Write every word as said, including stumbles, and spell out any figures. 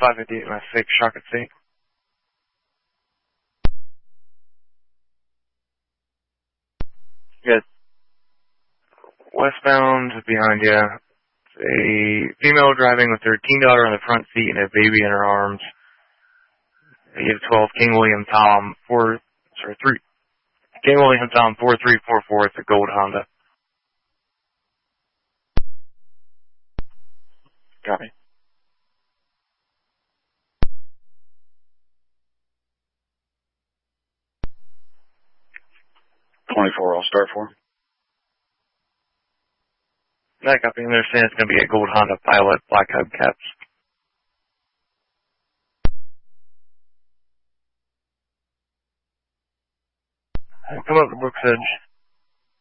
five fifty-eight, my six, Shock at Sea. Good. Westbound behind you. A female driving with her teen daughter in the front seat and a baby in her arms. eight twelve, King William Tom, four, sorry, three. King William Tom, four three four four, it's a gold Honda. Copy. twenty-four, I'll start for. That copy, and they're saying it's going to be a gold Honda Pilot, black hubcaps. Come up to Brooks Edge.